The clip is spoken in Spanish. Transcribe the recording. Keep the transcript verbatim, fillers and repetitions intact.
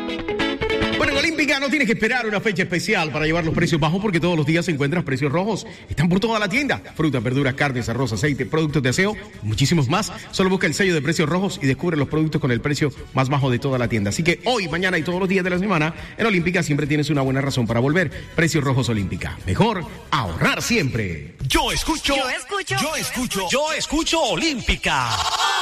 Bueno, en Olímpica no tienes que esperar una fecha especial para llevar los precios bajos porque todos los días encuentras precios rojos. Están por toda la tienda. Frutas, verduras, carnes, arroz, aceite, productos de aseo, muchísimos más. Solo busca el sello de precios rojos y descubre los productos con el precio más bajo de toda la tienda. Así que hoy, mañana y todos los días de la semana, en Olímpica siempre tienes una buena razón para volver. Precios rojos Olímpica. Mejor ahorrar siempre. Yo escucho. Yo escucho. Yo escucho. Yo escucho Olímpica.